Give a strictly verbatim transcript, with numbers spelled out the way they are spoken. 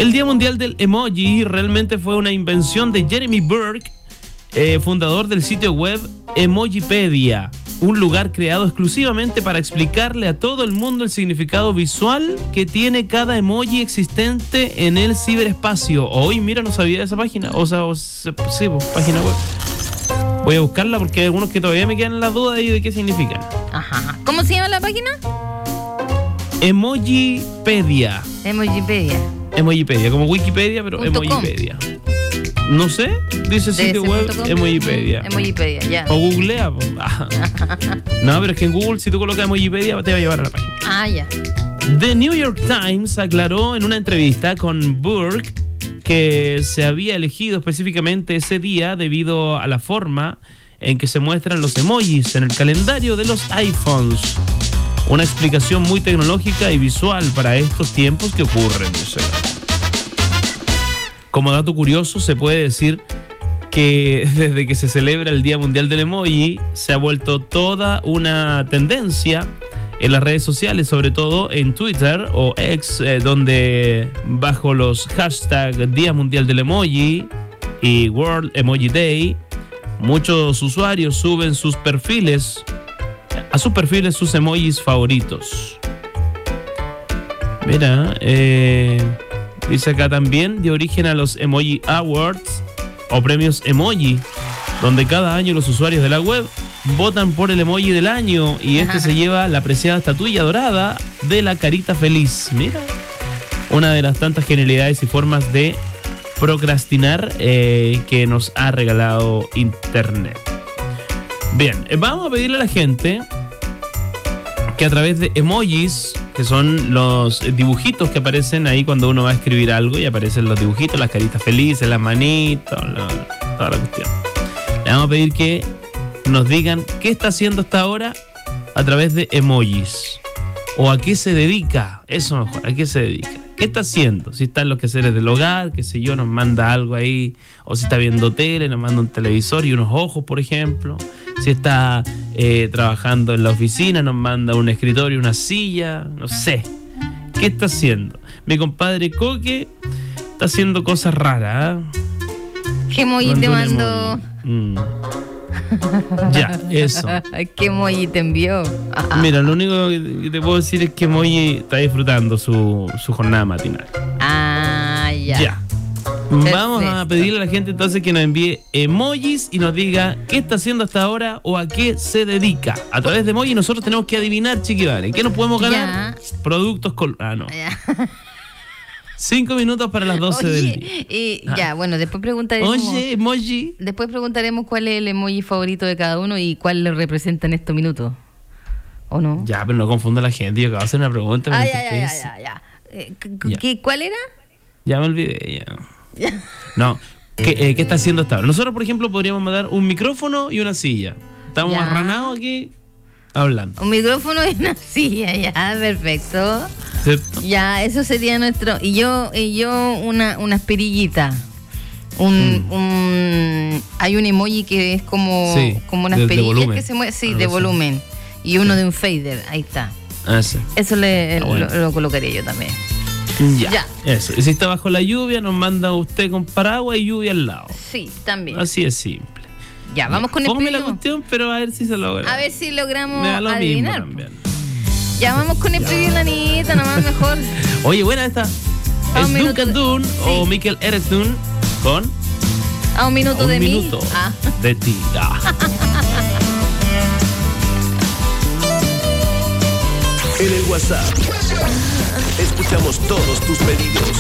El Día Mundial del Emoji realmente fue una invención de Jeremy Burke, eh, fundador del sitio web Emojipedia, un lugar creado exclusivamente para explicarle a todo el mundo el significado visual que tiene cada emoji existente en el ciberespacio. Hoy, mira, no sabía de esa página, o sea, o sea sí, pues, página web. Voy a buscarla porque hay algunos que todavía me quedan en la duda ahí de qué significan. Ajá. ¿Cómo se llama la página? Emojipedia. Emojipedia. Emojipedia, como Wikipedia, pero Emojipedia. No sé, dice sitio web Emojipedia. Emojipedia, ya. O googlea. No, pero es que en Google, si tú colocas Emojipedia, te va a llevar a la página. Ah, ya. The New York Times aclaró en una entrevista con Burke que se había elegido específicamente ese día debido a la forma en que se muestran los emojis en el calendario de los iPhones. Una explicación muy tecnológica y visual para estos tiempos que ocurren. O sea, como dato curioso, se puede decir que desde que se celebra el Día Mundial del Emoji, se ha vuelto toda una tendencia en las redes sociales, sobre todo en Twitter o X, eh, donde bajo los hashtags Día Mundial del Emoji y World Emoji Day, muchos usuarios suben sus perfiles, a sus perfiles sus emojis favoritos. Mira, eh, dice acá también, dio origen a los Emoji Awards o premios Emoji, donde cada año los usuarios de la web votan por el emoji del año y este se lleva la preciada estatuilla dorada de la carita feliz. Mira, una de las tantas genialidades y formas de procrastinar eh, que nos ha regalado Internet. Bien, vamos a pedirle a la gente que a través de emojis, que son los dibujitos que aparecen ahí cuando uno va a escribir algo y aparecen los dibujitos, las caritas felices, las manitos, la, toda la cuestión. Le vamos a pedir que nos digan qué está haciendo hasta ahora a través de emojis. O a qué se dedica, eso mejor, a qué se dedica. ¿Qué está haciendo? Si está en los quehaceres del hogar, qué sé yo, nos manda algo ahí. O si está viendo tele, nos manda un televisor y unos ojos, por ejemplo. Si está eh, trabajando en la oficina, nos manda un escritorio, una silla, no sé. ¿Qué está haciendo? Mi compadre Coque está haciendo cosas raras, ¿eh? ¿Qué emoji te mandó? Mm. Ya, eso. ¿Qué emoji te envió? Mira, lo único que te puedo decir es que Emoji está disfrutando su, su jornada matinal. Ah, ya. Ya. Perfecto. Vamos a pedirle a la gente entonces que nos envíe emojis y nos diga qué está haciendo hasta ahora o a qué se dedica. A través de emojis nosotros tenemos que adivinar, chiquivales. ¿Qué nos podemos ganar? Ya. Productos col... Ah, no. Ya. Cinco minutos para las doce Oye, del día. Y Ah. ya, bueno, después preguntaremos. Oye, emoji. Después preguntaremos cuál es el emoji favorito de cada uno y cuál le representa en estos minutos. ¿O no? Ya, pero no confunda a la gente. Yo acabo de hacer una pregunta. Ah, me ya, ya, ya, interesa. ya, ya. Eh, c- Ya. ¿qué- ¿Cuál era? Ya me olvidé, ya. No, ¿qué, eh, ¿qué está haciendo hasta ahora? Nosotros, por ejemplo, podríamos mandar un micrófono y una silla. Estamos Ya. arranados aquí hablando. Un micrófono y una silla, ya, perfecto. ¿Cierto? Ya, eso sería nuestro. Y yo, y yo una, una esperillita. Un, Mm. un hay un emoji que es como, Sí, como una de- de esperilla volumen. que se mueve, sí, Algo de así. volumen. Y uno de un fader, ahí está. Ah, sí. Eso le, Ah, bueno. lo, lo colocaría yo también. Ya. Ya. Eso. Y si está bajo la lluvia, nos manda usted con paraguas y lluvia al lado. Sí, también. Así es simple. Ya, vamos con el Fome la primero. cuestión, pero a ver si se logra. A ver si logramos Me da lo mismo adivinar. también. Ya vamos con el preview, la niñita, nomás mejor. Oye, buena esta. A Es un minuto Duncan de- Dunn o sí. Michael Eresdun con A un minuto un de minuto mí. Ah. de ti. Ah. En el WhatsApp escuchamos todos tus pedidos.